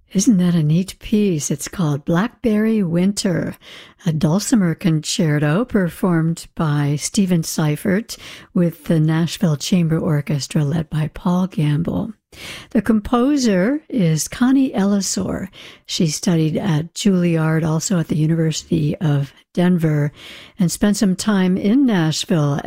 Isn't that a neat piece? It's called Blackberry Winter, a dulcimer concerto performed by Stephen Seifert with the Nashville Chamber Orchestra led by Paul Gamble. The composer is Connie Ellisor. She studied at Juilliard, also at the University of Denver, and spent some time in Nashville